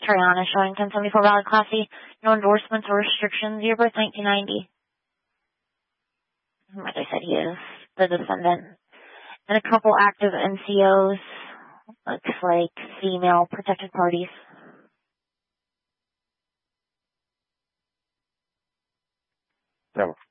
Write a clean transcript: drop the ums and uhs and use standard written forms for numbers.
Triana showing 1074 valid Class C. No endorsements or restrictions. Year birth 1990. Like I said, he is the descendant. And a couple active NCOs. Looks like female protected parties. That was